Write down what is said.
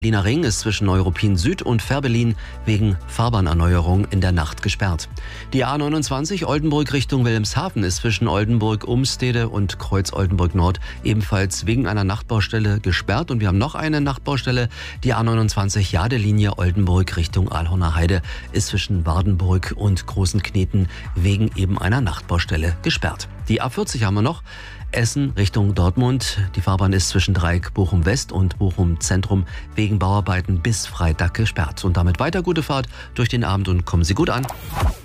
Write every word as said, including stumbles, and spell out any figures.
Berliner Ring ist zwischen Neuruppin Süd und Fährberlin wegen Fahrbahnerneuerung in der Nacht gesperrt. Die A neunundzwanzig Oldenburg Richtung Wilhelmshaven ist zwischen Oldenburg-Umstede und Kreuz-Oldenburg Nord ebenfalls wegen einer Nachtbaustelle gesperrt. Und wir haben noch eine Nachtbaustelle. Die A neunundzwanzig Jadelinie Oldenburg Richtung Alhorner Heide ist zwischen Wardenburg und Großen Kneten wegen eben einer Nachtbaustelle gesperrt. Die A vierzig haben wir noch. Essen Richtung Dortmund. Die Fahrbahn ist zwischen Dreieck Bochum West und Bochum Zentrum wegen Bauarbeiten bis Freitag gesperrt. Und damit weiter gute Fahrt durch den Abend und kommen Sie gut an.